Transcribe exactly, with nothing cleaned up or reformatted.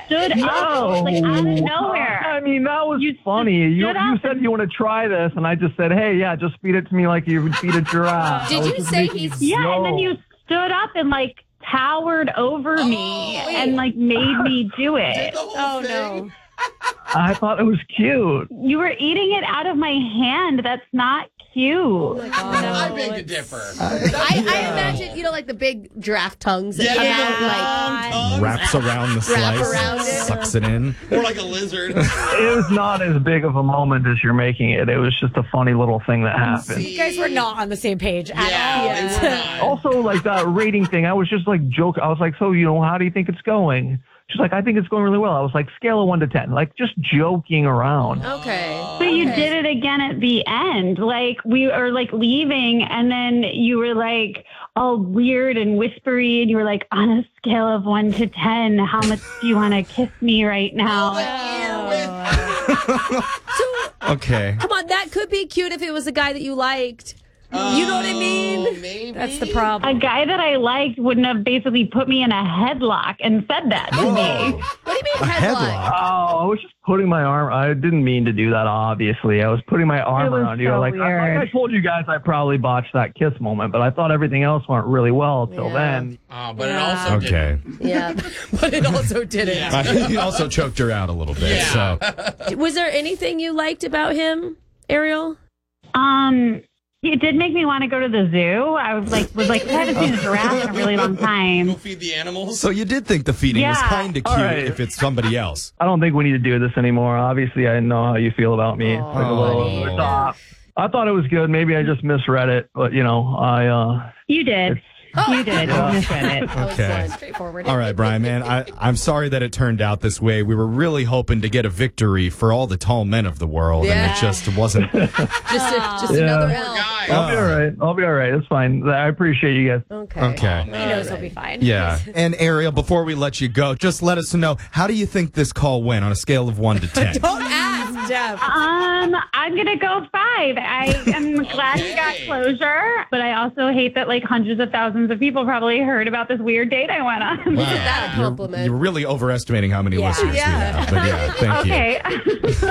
stood up like out of nowhere. I mean, that was You funny. You, stood you up said you want to try this, and I just said, hey, yeah, just feed it to me like you would feed a giraffe. Did I was you just say making he's- Yeah, jokes. and then you stood up and like towered over me and like made me do it. Oh, no. I thought it was cute. You were eating it out of my hand. That's not cute. Oh, I beg to differ. I, I imagine, you know, like the big giraffe tongues that come out, like, Tongues. Wraps around the Wrap slice, around it. sucks it in. Or like a lizard. It was not as big of a moment as you're making it. It was just a funny little thing that happened. You guys were not on the same page at Yeah, all. they were not. Also, like that rating thing, I was just like joking. I was like, so, you know, how do you think it's going? She's like, I think it's going really well. I was like, scale of one to ten, like just joking around. Okay. But you Okay. did it again at the end. Like we were like leaving and then you were like all weird and whispery and you were like, on a scale of one to ten, how much do you want to kiss me right now? Okay. Come on, that could be cute if it was a guy that you liked. You know what I mean? Maybe. That's the A problem. guy that I liked wouldn't have basically put me in a headlock and said that to me. What do you mean A headlock? headlock. Oh, I was just putting my arm. I didn't mean to do that, obviously. I was putting my arm It was around you. so Like, I, weird. like I told you guys, I probably botched that kiss moment, but I thought everything else went really well till Yeah. then. Oh, but it Yeah. also Okay. Yeah, but it also didn't. He also choked her out a little bit. Yeah. So Was there anything you liked about him, Ariel? Um, it did make me want to go to the zoo. I was like, was like, I haven't seen a giraffe in a really long Go time. feed the animals. So you did think the feeding was Yeah. kind of All cute right. if it's somebody else. I don't think we need to do this anymore. Obviously, I know how you feel about me. It's like a little buddy. over the top. I thought it was good. Maybe I just misread it, but you know, I uh, You did. You did. You misread it. That was Okay. uh, straightforward. All right, Brian, man, I, I'm sorry that it turned out this way. We were really hoping to get a victory for all the tall men of the world, and Yeah. it just wasn't. Just, a, just Yeah. another Poor L. guy. I'll be all right. I'll be all right. It's fine. I appreciate you guys. Okay. Okay. He knows he'll be fine. Yeah. And Ariel, before we let you go, just let us know, how do you think this call went on a scale of one to ten? Don't ask, Jeff. Um, I'm gonna go five. I am glad we got Okay. closure, but I also hate that like hundreds of thousands of people probably heard about this weird date I went on. Isn't that a compliment? You're really overestimating how many Yeah. listeners Yeah. we have. But yeah, thank you. Okay.